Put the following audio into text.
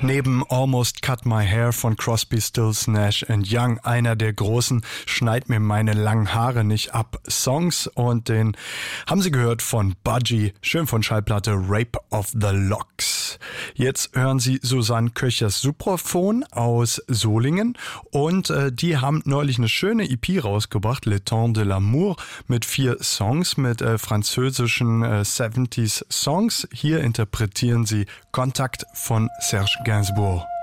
Neben Almost Cut My Hair von Crosby, Stills, Nash Young, einer der großen Schneid mir meine langen Haare nicht ab Songs, und den haben Sie gehört von Budgie, schön von Schallplatte Rape of the Locks. Jetzt hören Sie Susanne Köchers Supraphon aus Solingen, und die haben neulich eine schöne EP rausgebracht, Le Temps de l'Amour, mit 4 Songs, mit französischen 70s Songs. Hier interpretieren sie Kontakt von Serge Gainsbourg.